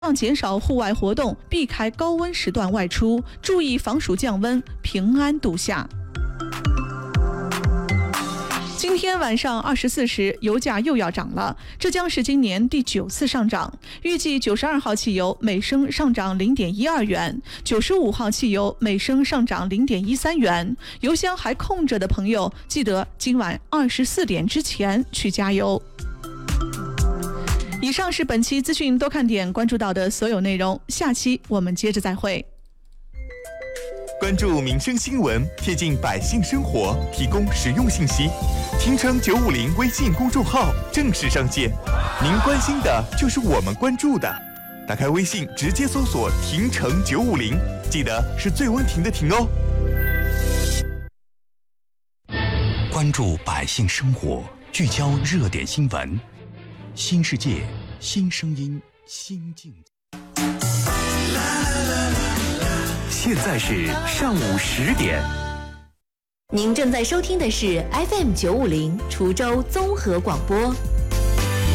减少户外活动，避开高温时段外出，注意防暑降温，平安度夏。今天晚上24时，油价又要涨了，这将是今年第9次上涨。预计92号汽油每升上涨0.12元，95号汽油每升上涨0.13元。油箱还空着的朋友，记得今晚24点之前去加油。以上是本期资讯多看点关注到的所有内容，下期我们接着再会。 关注民生新闻，贴近百姓生活，提供实用信息。听城950微信公众号正式上线，您关心的就是我们关注的。打开微信，直接搜索“听城950”，记得是最温庭的庭哦。 关注百姓生活，聚焦热点新闻，新世界，新声音，新境界。现在是上午10点。 您正在收听的是 FM 950滁州综合广播。